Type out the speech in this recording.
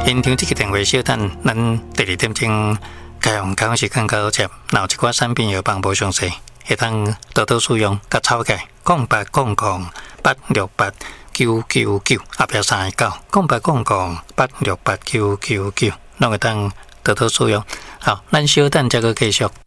延长这个电话小等，咱第2点钟开放时间到接，然后一寡产品药房无详细，会当多多使用，甲草价0800868999后壁32908868999，拢会当多多使用。好，咱小等再个继续。